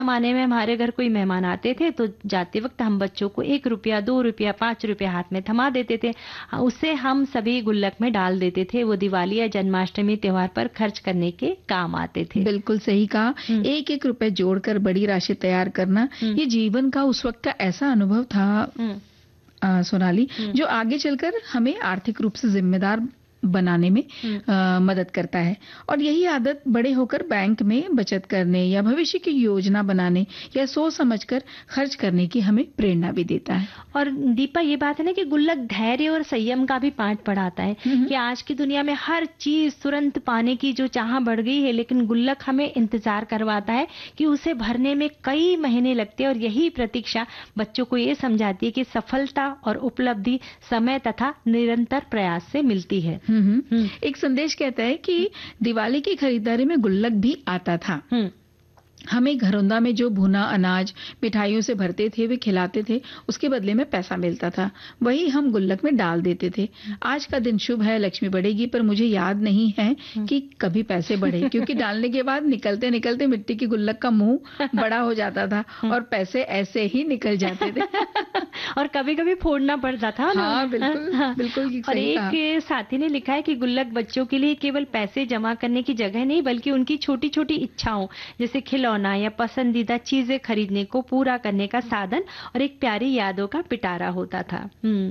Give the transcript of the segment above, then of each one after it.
जमाने में हमारे घर कोई मेहमान आते थे तो जाते वक्त हम बच्चों को 1 रुपया, 2 रुपया, 5 रुपया हाथ में थमा देते थे। उससे हम सभी गुल्लक में डाल देते थे। वो दिवाली या जन्माष्टमी त्योहार पर खर्च करने के काम आते थे। बिल्कुल सही कहा। एक एक रुपए जोड़कर बड़ी राशि तैयार करना, ये जीवन का उस वक्त का ऐसा अनुभव था सोनाली, जो आगे चलकर हमें आर्थिक रूप से जिम्मेदार बनाने में मदद करता है। और यही आदत बड़े होकर बैंक में बचत करने या भविष्य की योजना बनाने या सोच समझकर खर्च करने की हमें प्रेरणा भी देता है। और दीपा, ये बात है ना कि गुल्लक धैर्य और संयम का भी पाठ पढ़ाता है कि आज की दुनिया में हर चीज तुरंत पाने की जो चाह बढ़ गई है, लेकिन गुल्लक हमें इंतजार करवाता है कि उसे भरने में कई महीने लगते हैं। और यही प्रतीक्षा बच्चों को ये समझाती है कि सफलता और उपलब्धि समय तथा निरंतर प्रयास से मिलती है। एक संदेश कहता है कि दिवाली की खरीदारी में गुल्लक भी आता था। हमें घरौंदा में जो भुना अनाज मिठाइयों से भरते थे, वे खिलाते थे, उसके बदले में पैसा मिलता था, वही हम गुल्लक में डाल देते थे। आज का दिन शुभ है, लक्ष्मी बढ़ेगी, पर मुझे याद नहीं है कि कभी पैसे बढ़े, क्योंकि डालने के बाद निकलते निकलते मिट्टी की गुल्लक का मुंह बड़ा हो जाता था और पैसे ऐसे ही निकल जाते थे। और कभी कभी फोड़ना पड़ता था ना। हाँ, बिल्कुल बिल्कुल। और एक साथी ने लिखा है कि गुल्लक बच्चों के लिए केवल पैसे जमा करने की जगह नहीं, बल्कि उनकी छोटी छोटी इच्छाओं जैसे खिलौना या पसंदीदा चीजें खरीदने को पूरा करने का साधन और एक प्यारी यादों का पिटारा होता था।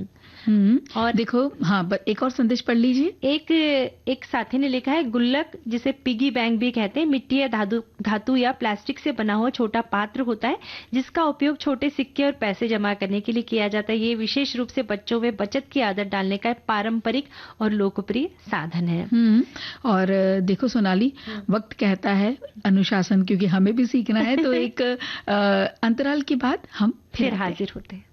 और देखो, हाँ, एक और संदेश पढ़ लीजिए। एक साथी ने लिखा है, गुल्लक जिसे पिगी बैंक भी कहते हैं, मिट्टी या धातु या प्लास्टिक से बना हुआ छोटा पात्र होता है जिसका उपयोग छोटे सिक्के और पैसे जमा करने के लिए किया जाता है। ये विशेष रूप से बच्चों में बचत की आदत डालने का पारंपरिक और लोकप्रिय साधन है। और देखो सोनाली, वक्त कहता है अनुशासन, क्योंकि हमें भी सीखना है। तो एक अंतराल के बाद हम फिर हाजिर होते हैं।